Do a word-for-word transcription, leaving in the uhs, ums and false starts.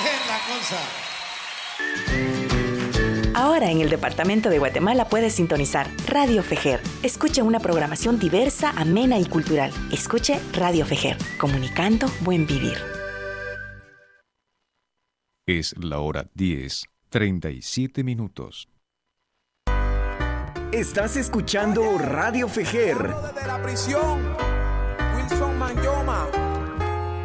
Es la cosa. Ahora en el departamento de Guatemala puedes sintonizar Radio Fejer. Escuche una programación diversa, amena y cultural. Escuche Radio Fejer, comunicando buen vivir. Es la hora diez, treinta y siete minutos. Estás escuchando Radio Fejer. Desde la prisión, Wilson Manyoma.